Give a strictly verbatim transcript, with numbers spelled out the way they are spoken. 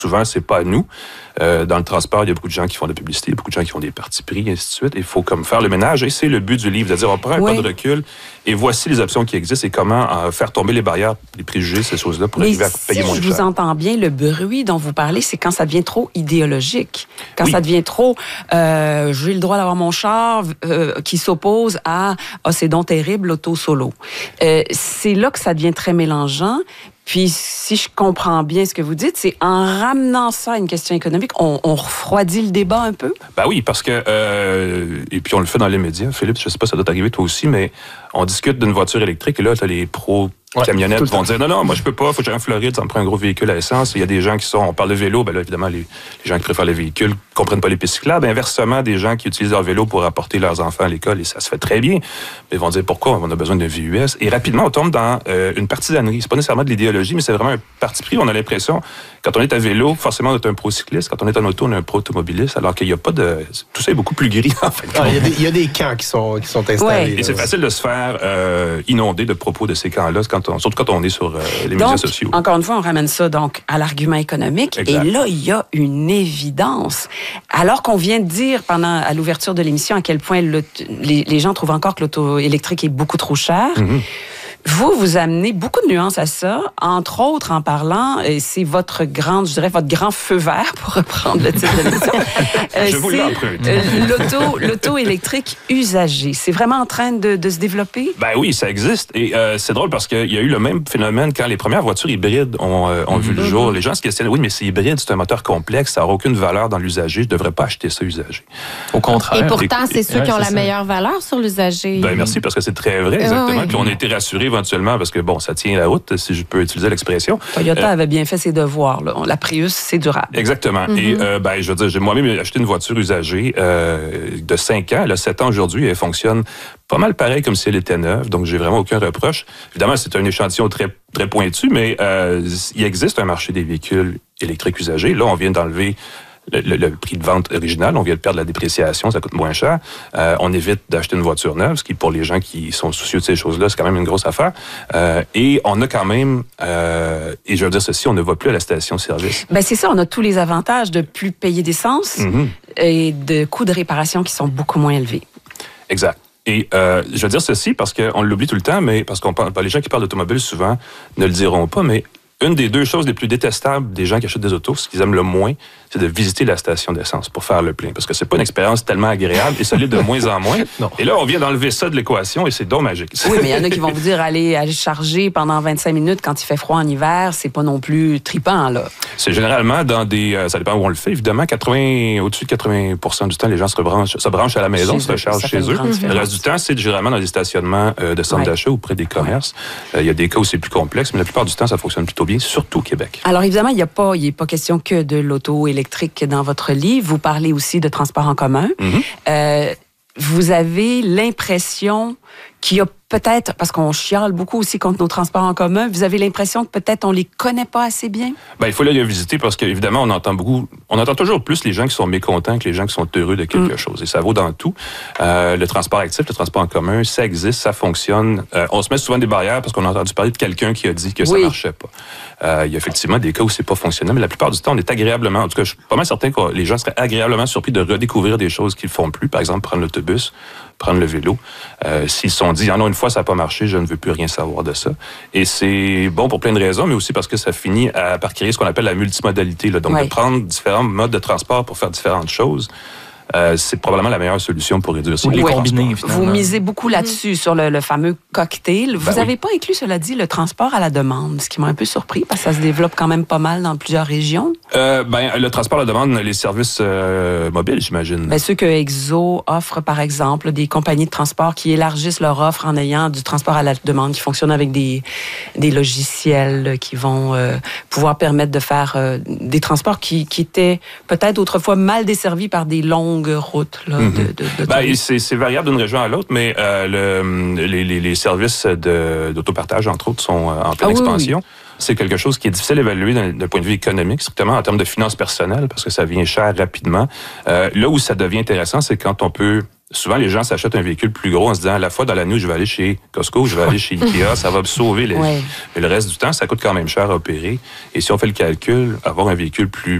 Souvent, c'est pas à nous. Euh, dans le transport, il y a beaucoup de gens qui font de la publicité, il y a beaucoup de gens qui font des partis pris, et ainsi de suite. Il faut comme faire le ménage, et c'est le but du livre, c'est-à-dire on prend un oui. pas de recul, et voici les options qui existent, et comment euh, faire tomber les barrières, les préjugés, ces choses-là, pour Mais arriver à si payer moins cher. Je vous entends bien, le bruit dont vous parlez, c'est quand ça devient trop idéologique, quand oui. ça devient trop euh, j'ai le droit d'avoir mon char, euh, qui s'oppose à ah, c'est donc terrible, l'auto-solo. Euh, c'est là que ça devient très mélangeant. Puis, si je comprends bien ce que vous dites, c'est en ramenant ça à une question économique, on, on refroidit le débat un peu? Ben oui, parce que, euh, et puis on le fait dans les médias, Philippe, je sais pas, ça doit t'arriver toi aussi, mais on discute d'une voiture électrique et là, t'as les pros ouais, camionnettes vont dire non, non, moi je peux pas, faut que j'aille en Floride, ça me prend un gros véhicule à essence. Il y a des gens qui sont, on parle de vélo, ben là, évidemment, les, les gens qui préfèrent les véhicules comprennent pas les pistes cyclables. Inversement, des gens qui utilisent leur vélo pour apporter leurs enfants à l'école, et ça se fait très bien. Mais ils vont dire pourquoi on a besoin d'un V U S. Et rapidement, on tombe dans euh, une partisanerie. C'est pas nécessairement de l'idéologie, mais c'est vraiment un parti pris. On a l'impression, quand on est à vélo, forcément, on est un pro-cycliste. Quand on est en auto, on est un pro-automobiliste, alors qu'il n'y a pas de... Tout ça est beaucoup plus gris, en fait. Ah, il, y a des, il y a des camps qui sont, qui sont installés. Ouais. Et c'est facile de se faire euh, inonder de propos de ces camps-là, quand on, surtout quand on est sur euh, les donc, médias sociaux. Encore une fois, on ramène ça donc à l'argument économique. Exact. Et là, il y a une évidence. Alors qu'on vient de dire pendant à l'ouverture de l'émission à quel point le, les, les gens trouvent encore que l'auto électrique est beaucoup trop cher. Mm-hmm. Vous, vous amenez beaucoup de nuances à ça, entre autres en parlant, et c'est votre grande, je dirais, votre grand feu vert, pour reprendre le titre de l'émission. euh, je vous l'emprunte. Euh, l'auto, l'auto électrique usagée, c'est vraiment en train de, de se développer? Ben oui, ça existe. Et euh, c'est drôle parce qu'il y a eu le même phénomène quand les premières voitures hybrides ont, euh, ont mm-hmm. vu le jour. Les gens se questionnent, oui, mais c'est hybride, c'est un moteur complexe, ça n'aura aucune valeur dans l'usager, je ne devrais pas acheter ça usagé. Au contraire. Et pourtant, c'est ceux ouais, qui ont la ça. meilleure valeur sur l'usager. Ben merci, parce que c'est très vrai, exactement. Oui. Puis on a été rassurés éventuellement parce que, bon, ça tient la route, si je peux utiliser l'expression. Toyota euh, avait bien fait ses devoirs. Là. La Prius, c'est durable. Exactement. Mm-hmm. Et, euh, ben, je veux dire, j'ai moi-même acheté une voiture usagée euh, de cinq ans. Elle a sept ans aujourd'hui. Elle fonctionne pas mal pareil comme si elle était neuve. Donc, j'ai vraiment aucun reproche. Évidemment, c'est un échantillon très, très pointu, mais euh, il existe un marché des véhicules électriques usagés. Là, on vient d'enlever Le, le, le prix de vente original, on vient de perdre la dépréciation, ça coûte moins cher. Euh, on évite d'acheter une voiture neuve, ce qui, pour les gens qui sont soucieux de ces choses-là, c'est quand même une grosse affaire. Euh, et on a quand même, euh, et je veux dire ceci, on ne va plus à la station-service. Ben c'est ça, on a tous les avantages de plus payer d'essence mm-hmm. et de coûts de réparation qui sont beaucoup moins élevés. Exact. Et euh, je veux dire ceci parce qu'on l'oublie tout le temps, mais parce qu'on parle, les gens qui parlent d'automobile souvent ne le diront pas, mais une des deux choses les plus détestables des gens qui achètent des autos, ce qu'ils aiment le moins, c'est de visiter la station d'essence pour faire le plein. Parce que c'est pas une expérience tellement agréable et ça l'est de moins en moins. Non. Et là, on vient d'enlever ça de l'équation et c'est donc magique. Oui, mais il y en a qui vont vous dire aller, aller charger pendant vingt-cinq minutes quand il fait froid en hiver, c'est pas non plus tripant, là. C'est généralement dans des... Euh, ça dépend où on le fait, évidemment. quatre-vingts, au-dessus de quatre-vingts pour cent du temps, les gens se rebranchent, se branchent à la maison, se rechargent chez eux. Le reste du temps, c'est généralement dans des stationnements euh, de centres ouais. d'achat ou près des commerces. Il ouais. euh, y a des cas où c'est plus complexe, mais la plupart du temps, ça fonctionne plutôt bien, surtout au Québec. Alors, évidemment, il n'y a pas, il n'est pas question que de l'auto électrique dans votre livre. Vous parlez aussi de transport en commun. Mm-hmm. Euh, vous avez l'impression qu'il y a peut-être, parce qu'on chiale beaucoup aussi contre nos transports en commun, vous avez l'impression que peut-être on les connaît pas assez bien? Ben, il faut les visiter parce qu'évidemment, on entend beaucoup, on entend toujours plus les gens qui sont mécontents que les gens qui sont heureux de quelque mm. chose. Et ça vaut dans tout. Euh, le transport actif, le transport en commun, ça existe, ça fonctionne. Euh, on se met souvent des barrières parce qu'on a entendu parler de quelqu'un qui a dit que ça oui. marchait pas. Euh, il y a effectivement des cas où c'est pas fonctionnel, mais la plupart du temps, on est agréablement, en tout cas, je suis pas mal certain que les gens seraient agréablement surpris de redécouvrir des choses qu'ils font plus. Par exemple, prendre l'autobus, prendre le vélo. Euh, s'ils se sont dit, ah non, une fois, ça n'a pas marché, je ne veux plus rien savoir de ça. Et c'est bon pour plein de raisons, mais aussi parce que ça finit à, par créer ce qu'on appelle la multimodalité. Là. Donc, ouais. de prendre différents modes de transport pour faire différentes choses. Euh, c'est probablement la meilleure solution pour réduire ces les combiner. Vous misez beaucoup là-dessus, sur le, le fameux cocktail. Vous n'avez ben oui. pas inclus, cela dit, le transport à la demande, ce qui m'a un peu surpris, parce que ça se développe quand même pas mal dans plusieurs régions. Euh, ben, le transport à la demande, les services euh, mobiles, j'imagine. Ben, ceux que Exo offre, par exemple, des compagnies de transport qui élargissent leur offre en ayant du transport à la demande, qui fonctionne avec des, des logiciels qui vont euh, pouvoir permettre de faire euh, des transports qui, qui étaient peut-être autrefois mal desservis par des longues route. Là, mm-hmm. de, de, de ben, c'est, c'est variable d'une région à l'autre, mais euh, le, les, les, les services de, d'autopartage, entre autres, sont en pleine ah, expansion. Oui, oui. C'est quelque chose qui est difficile à évaluer d'un, d'un point de vue économique, strictement en termes de finances personnelles, parce que ça vient cher rapidement. Euh, là où ça devient intéressant, c'est quand on peut souvent, les gens s'achètent un véhicule plus gros en se disant, à la fois dans la nuit, je vais aller chez Costco, je vais aller chez Ikea, ça va me sauver la vie. Ouais. Mais le reste du temps, ça coûte quand même cher à opérer. Et si on fait le calcul, avoir un véhicule plus